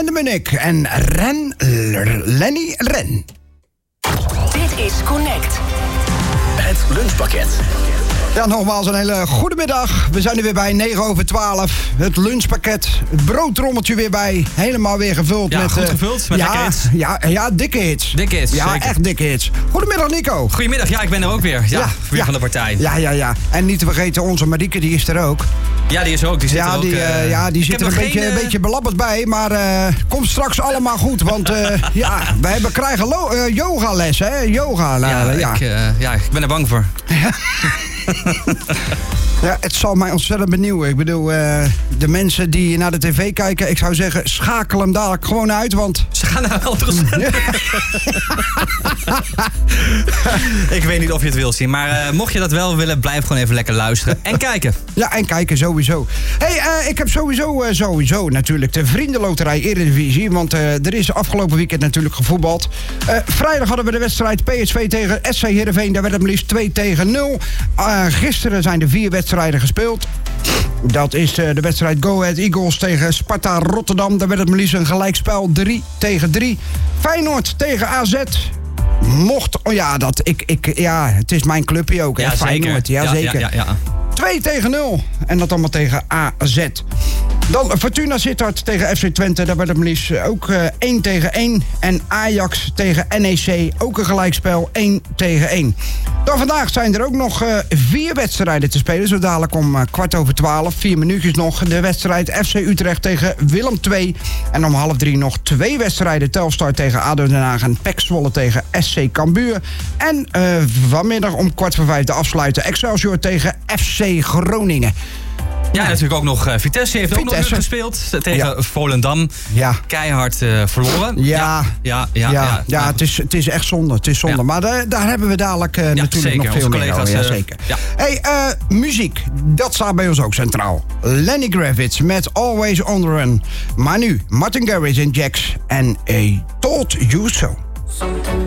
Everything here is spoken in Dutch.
de Munnik en Lenny Ren. Dit is Connect. Het lunchpakket. Ja, nogmaals een hele goede middag. We zijn er weer bij 9:12. Het lunchpakket, het broodtrommeltje weer bij. Helemaal weer gevuld met... goed gevuld, met lekkere hits. Ja, dikke hits. Dikke hits, ja, zeker. echt dikke hits. Goedemiddag, Nico. Goedemiddag, ja, ik ben er ook weer. Weer van de partij. Ja. En niet te vergeten, onze Marieke, die is er ook. Ja, die is er ook. Die zit er ook. Die zit er een beetje belabberd bij. Maar komt straks allemaal goed. Want we krijgen yogales, hè? Ik ben er bang voor. Ja, het zal mij ontzettend benieuwen. Ik bedoel, de mensen die naar de tv kijken, ik zou zeggen, schakel hem dadelijk gewoon uit, want... Ze gaan naar wel terug. Ik weet niet of je het wil zien, maar mocht je dat wel willen, blijf gewoon even lekker luisteren en kijken. Ja, en kijken sowieso. Hey, ik heb sowieso natuurlijk de Vriendenloterij Eredivisie, want er is afgelopen weekend natuurlijk gevoetbald. Vrijdag hadden we de wedstrijd PSV tegen SC Heerenveen, daar werd het maar liefst 2-0. Gisteren zijn er 4 wedstrijden gespeeld. Dat is de wedstrijd Go Ahead Eagles tegen Sparta Rotterdam. Daar werd het maar liefst een gelijkspel 3-3. Feyenoord tegen AZ. Het is mijn clubje ook, hè? Ja, Feyenoord. Zeker. Ja. 2-0. En dat allemaal tegen AZ. Dan Fortuna Sittard tegen FC Twente. Daar werd het maar liefst ook 1-1. En Ajax tegen NEC. Ook een gelijkspel 1-1. Dan vandaag zijn er ook nog 4 wedstrijden te spelen. Zo dadelijk om 12:15. 4 minuutjes nog. De wedstrijd FC Utrecht tegen Willem II. En om 2:30 nog 2 wedstrijden. Telstar tegen ADO Den Haag en PEC Zwolle tegen SC Cambuur. En vanmiddag om 4:45 de afsluiten. Excelsior tegen FC Groningen. Ja, natuurlijk ook nog Vitesse heeft ook nog gespeeld tegen Volendam. Ja. Keihard verloren. Ja, het is echt zonde. Ja. Maar daar hebben we dadelijk natuurlijk zeker, nog veel meer over. Ja, zeker. Ja. Hey, muziek, dat staat bij ons ook centraal. Lenny Kravitz met Always on the Run. Maar nu, Martin Garrix en Jax en I Told You So. Something